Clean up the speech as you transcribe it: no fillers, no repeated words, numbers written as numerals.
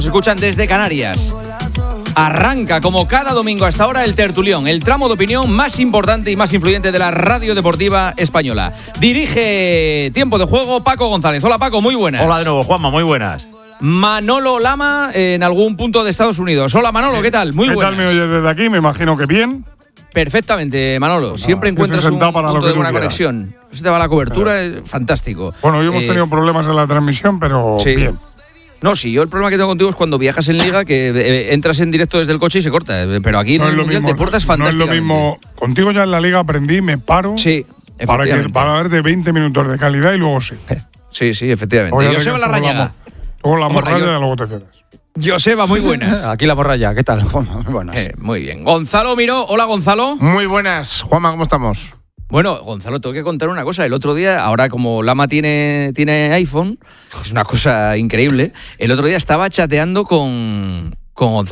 Nos escuchan desde Canarias. Arranca como cada domingo hasta ahora el tertulión, el tramo de opinión más importante y más influyente de la radio deportiva española. Dirige Tiempo de Juego Paco González. Hola Paco, muy buenas. Hola de nuevo, Juanma, muy buenas. Manolo Lama en algún punto de Estados Unidos. Hola Manolo, ¿qué tal? Muy buenas. ¿Qué tal me oyes desde aquí? Me imagino que bien. Perfectamente, Manolo. Siempre encuentras un punto de buena conexión. Se te va la cobertura, es fantástico. Bueno, hoy hemos tenido problemas en la transmisión, pero sí. Bien. No, sí, yo el problema que tengo contigo es cuando viajas en Liga, que entras en directo desde el coche y se corta. Pero aquí no en el Mundial te portas fantásticamente. No es lo mismo. Contigo ya en la Liga aprendí, me paro. Sí, para darte 20 minutos de calidad y luego sí. Sí, efectivamente. Joseba Larrañaga. O la morralla y luego te quedas. Joseba, muy buenas. Aquí la morralla, ¿qué tal, Juanma? Muy buenas. Muy bien. Gonzalo Miró, hola Gonzalo. Muy buenas, Juanma, ¿cómo estamos? Bueno, Gonzalo, tengo que contar una cosa. El otro día, ahora como Lama tiene iPhone, es una cosa increíble. El otro día estaba chateando con Gonzalo.